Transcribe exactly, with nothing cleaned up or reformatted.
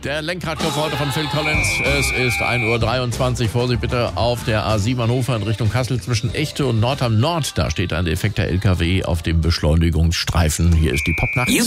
Der Lenkradkopf heute von Phil Collins. Es ist ein Uhr dreiundzwanzig. Vorsicht bitte auf der A sieben Hannover in Richtung Kassel zwischen Echte und Nordham Nord. Da steht ein defekter L K W auf dem Beschleunigungsstreifen. Hier ist die Popnacht.